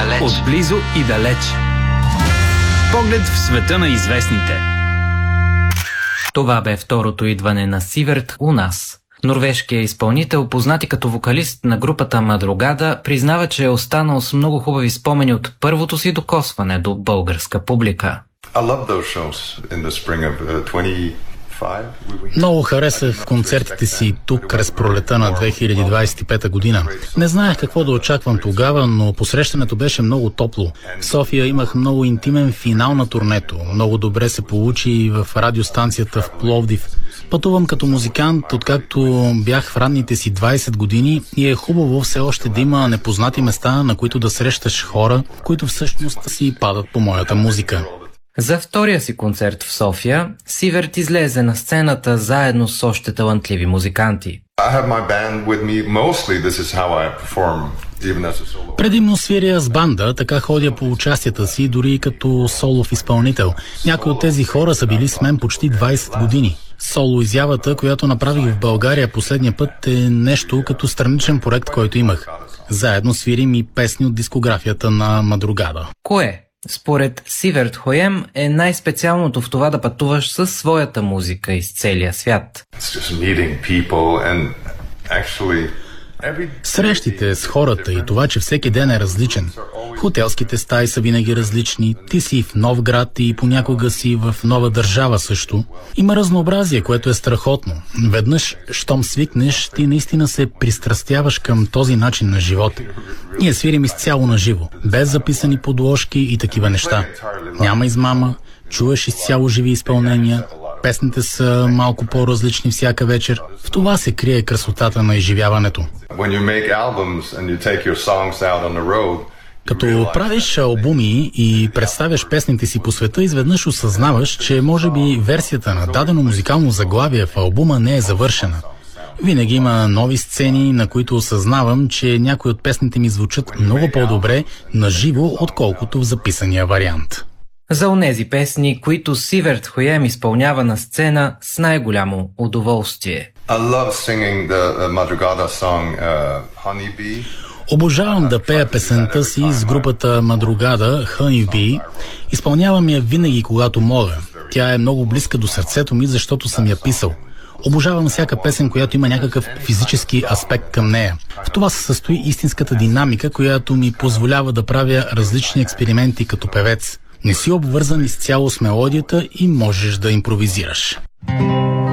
далеч. Отблизо и далеч. Поглед в света на известните. Това бе второто идване на Сиверт у нас. Норвежкият изпълнител, познат и като вокалист на групата Мадрогада, признава, че е останал с много хубави спомени от първото си докосване до българска публика. Много харесах концертите си тук през пролета на 2025 година. Не знаех какво да очаквам тогава, но посрещането беше много топло. В София имах много интимен финал на турнето. Много добре се получи и в радиостанцията в Пловдив. Пътувам като музикант, откакто бях в ранните си 20 години и е хубаво все още да има непознати места, на които да срещаш хора, които всъщност си падат по моята музика. За втория си концерт в София, Сиверт излезе на сцената заедно с още талантливи музиканти. Предимно свиря с банда, така ходя по участията си, дори и като солов изпълнител. Някои от тези хора са били с мен почти 20 години. Соло изявата, която направих в България последния път, е нещо като страничен проект, който имах. Заедно свирим и песни от дискографията на Мадрогада. Кое? Според Сиверт Хоем е най-специалното в това да пътуваш със своята музика из целия свят. Срещите с хората и това, че всеки ден е различен. Хотелските стаи са винаги различни, ти си в нов град и понякога си в нова държава също. Има разнообразие, което е страхотно. Веднъж, щом свикнеш, ти наистина се пристрастяваш към този начин на живота. Ние свирим изцяло на живо, без записани подложки и такива неща. Няма измама, чуваш изцяло живи изпълнения. Песните са малко по-различни всяка вечер. В това се крие красотата на изживяването. Като правиш албуми и представяш песните си по света, изведнъж осъзнаваш, че може би версията на дадено музикално заглавие в албума не е завършена. Винаги има нови сцени, на които осъзнавам, че някои от песните ми звучат много по-добре на живо, отколкото в записания вариант. За онези песни, които Сиверт Хоем изпълнява на сцена с най-голямо удоволствие. Обожавам да пея песента си с групата Мадрогада Honey Bee. Изпълнявам я винаги, когато мога. Тя е много близка до сърцето ми, защото съм я писал. Обожавам всяка песен, която има някакъв физически аспект към нея. В това се състои истинската динамика, която ми позволява да правя различни експерименти като певец. Не си обвързан изцяло с мелодията и можеш да импровизираш.